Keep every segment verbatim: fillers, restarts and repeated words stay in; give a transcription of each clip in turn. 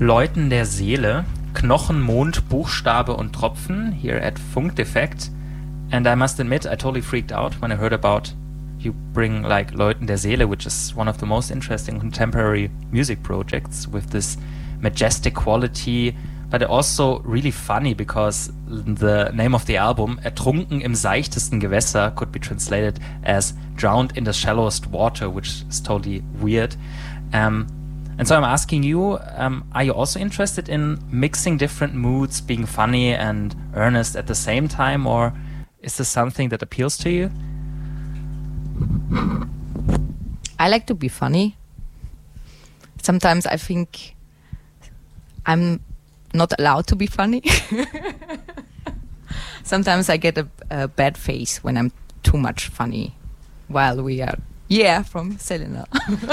Läuten der Seele, Knochen, Mond, Buchstabe und Tropfen here at Funkdefekt. And I must admit, I totally freaked out when I heard about you bring like Läuten der Seele, which is one of the most interesting contemporary music projects with this majestic quality, but also really funny because the name of the album, Ertrunken im seichtesten Gewässer, could be translated as drowned in the shallowest water, which is totally weird. Um, and so I'm asking you, um, are you also interested in mixing different moods, being funny and earnest at the same time, or is this something that appeals to you? I like to be funny. Sometimes I think I'm not allowed to be funny. Sometimes I get a, a bad face when I'm too much funny while we are, yeah, from Selena.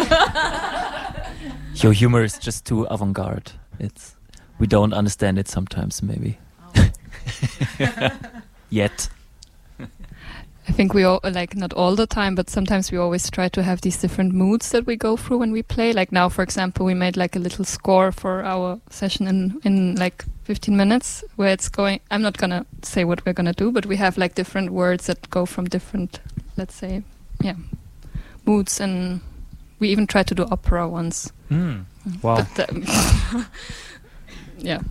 Your humor is just too avant-garde. It's we don't understand it sometimes, maybe. Oh. Yet. I think we all, like, not all the time, but sometimes we always try to have these different moods that we go through when we play. Like now, for example, we made like a little score for our session in, in like fifteen minutes where it's going, I'm not gonna say what we're gonna do, but we have like different words that go from different, let's say, yeah, moods. And we even tried to do opera once. Mm. Wow. But, um, yeah.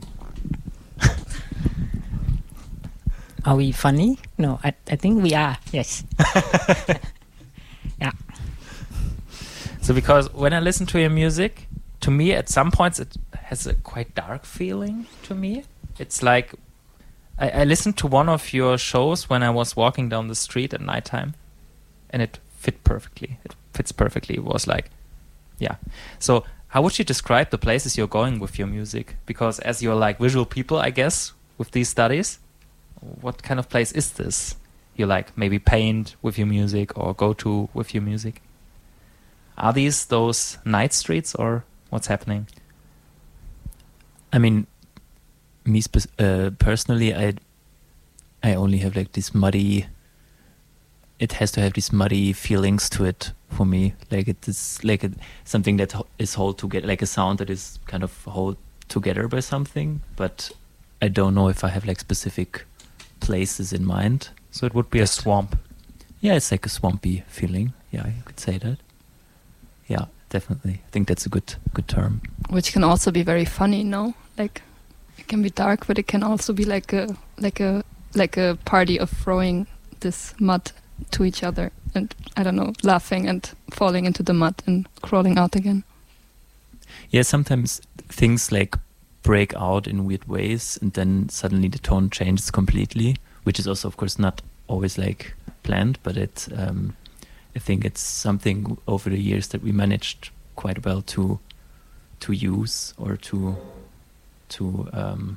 Are we funny? No, I, I think we are, yes. Yeah. So because when I listen to your music, to me at some points it has a quite dark feeling to me. It's like, I, I listened to one of your shows when I was walking down the street at nighttime and it fit perfectly. It fits perfectly. It was like, yeah. So how would you describe the places you're going with your music? Because as you're like visual people, I guess, with these studies, what kind of place is this? You like maybe paint with your music or go to with your music? Are these those night streets or what's happening? I mean, me spe- uh, personally, I I only have like this muddy. It has to have these muddy feelings to it for me. Like it is like a, something that ho- is hold together, like a sound that is kind of hold together by something. But I don't know if I have like specific places in mind. So it would be a swamp. Yeah, it's like a swampy feeling. Yeah, you could say that. Yeah, definitely. I think that's a good good term. Which can also be very funny, no? Like it can be dark, but it can also be like a like a like a party of throwing this mud to each other and I don't know, laughing and falling into the mud and crawling out again. Yeah, sometimes things like break out in weird ways and then suddenly the tone changes completely, which is also of course not always like planned, but it um, I think it's something over the years that we managed quite well to to use or to to um,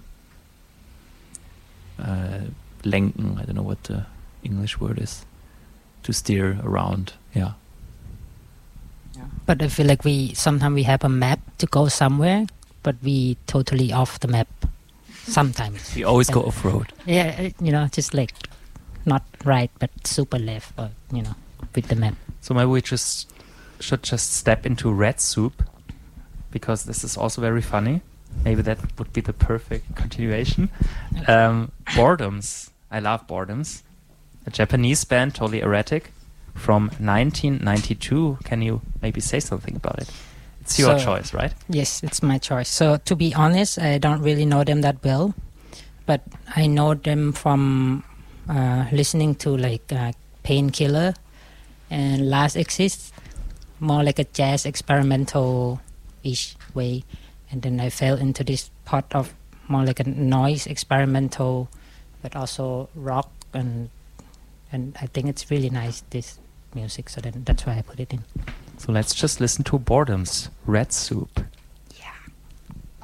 uh, lenken, I don't know what the English word is, to steer around. Yeah. But I feel like we sometimes we have a map to go somewhere, but we totally off the map sometimes. We always and go off-road. Yeah, you know, just like not right, but super left, or, you know, with the map. So maybe we just should just step into Red Soup, because this is also very funny. Maybe that would be the perfect continuation. Um, Boredoms. I love Boredoms. A Japanese band, totally erratic, from nineteen ninety-two. Can you maybe say something about it? It's your So, choice, right? Yes, it's my choice. So to be honest, I don't really know them that well, but I know them from uh, listening to like uh, Painkiller and Last Exist, more like a jazz experimental-ish way. And then I fell into this part of more like a noise experimental, but also rock, and and I think it's really nice, this music. So then that's why I put it in. So let's just listen to Boredoms, Red Soup.